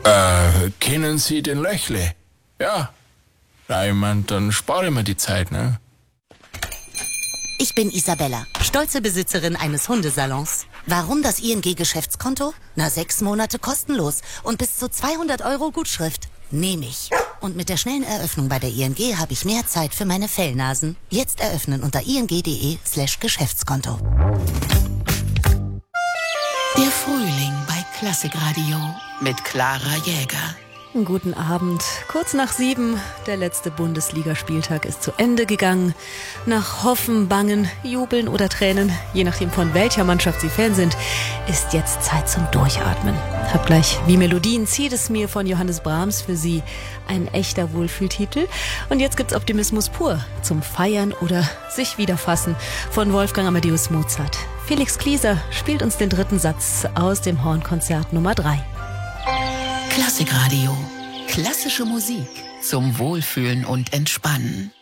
Kennen Sie den Löchle? Ja. Ja, ich mein, dann spare ich mir die Zeit, ne? Ich bin Isabella, stolze Besitzerin eines Hundesalons. Warum das ING-Geschäftskonto? 6 Monate kostenlos und bis zu 200 € Gutschrift. Nehme ich. Und mit der schnellen Eröffnung bei der ING habe ich mehr Zeit für meine Fellnasen. Jetzt eröffnen unter ing.de/Geschäftskonto. Der Frühling bei Klassikradio mit Clara Jäger. Guten Abend. Kurz nach 7, der letzte Bundesligaspieltag ist zu Ende gegangen. Nach Hoffen, Bangen, Jubeln oder Tränen, je nachdem von welcher Mannschaft Sie Fan sind, ist jetzt Zeit zum Durchatmen. Hab gleich wie Melodien zieht es mir von Johannes Brahms für Sie ein echter Wohlfühltitel. Und jetzt gibt's Optimismus pur zum Feiern oder sich wiederfassen von Wolfgang Amadeus Mozart. Felix Klieser spielt uns den 3. Satz aus dem Hornkonzert Nummer 3. Klassikradio. Klassische Musik zum Wohlfühlen und Entspannen.